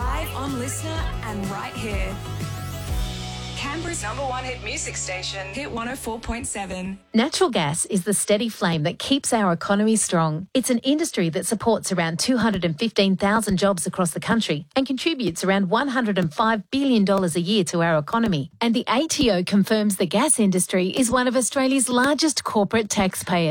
Live on Listener and right here. Canberra's #1 hit music station, Hit 104.7. Natural gas is the steady flame that keeps our economy strong. It's an industry that supports around 215,000 jobs across the country and contributes around $105 billion a year to our economy. And the ATO confirms the gas industry is one of Australia's largest corporate taxpayers.